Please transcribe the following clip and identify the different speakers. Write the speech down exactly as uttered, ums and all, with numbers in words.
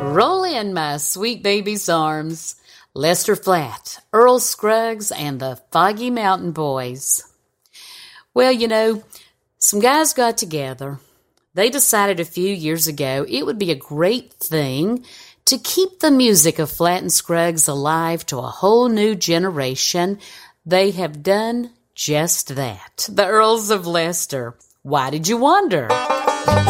Speaker 1: Roll in, my sweet baby's arms. Lester Flatt, Earl Scruggs, and the Foggy Mountain Boys. Well, you know, some guys got together. They decided a few years ago it would be a great thing to keep the music of Flatt and Scruggs alive to a whole new generation. They have done just that. The Earls of Leicester. Why did you wonder?